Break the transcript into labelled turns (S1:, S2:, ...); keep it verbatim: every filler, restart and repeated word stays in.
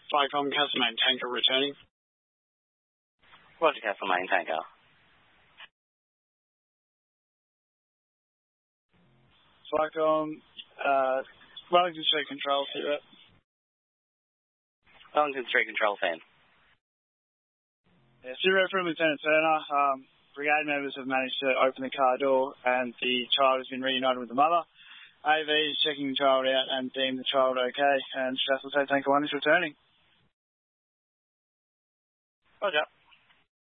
S1: Flycom Castle Main Tanker returning.
S2: Roger, Castle Main Tanker.
S1: Flycom, uh, Wellington Street Control, see that.
S2: Wellington Street Control, fan.
S1: Yeah, zero from Lieutenant Turner. Um, brigade members have managed to open the car door and the child has been reunited with the mother. A V is checking the child out and deemed the child okay, and Shuttle Tanker one is returning.
S2: Roger.